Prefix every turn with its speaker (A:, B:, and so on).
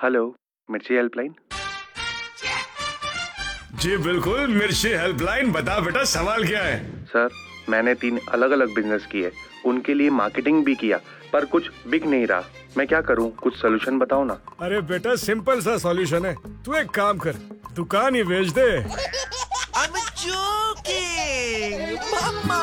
A: Hello, मिर्ची helpline.
B: जी बिल्कुल, मिर्ची हेल्पलाइन। बता बेटा, सवाल क्या है?
A: सर, मैंने 3 अलग अलग बिजनेस किए, उनके लिए मार्केटिंग भी किया, पर कुछ बिक नहीं रहा। मैं क्या करूं? कुछ सोल्यूशन बताओ ना।
B: अरे बेटा, सिंपल सा सॉल्यूशन है। तू एक काम कर, दुकान ही बेच दे।